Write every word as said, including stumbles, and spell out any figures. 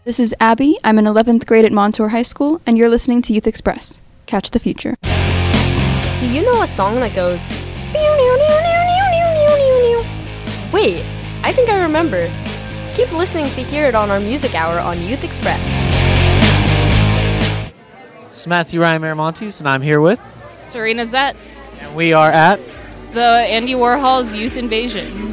This is Abby. I'm in eleventh grade at Montour High School, and you're listening to Youth Express. Catch the future. Do you know a song that goes... Wait, I think I remember. Keep listening to hear it on our music hour on Youth Express. This is Matthew Ryan Miramontes, and I'm here with... Serena Zetz. And we are at... The Andy Warhol's Youth Invasion.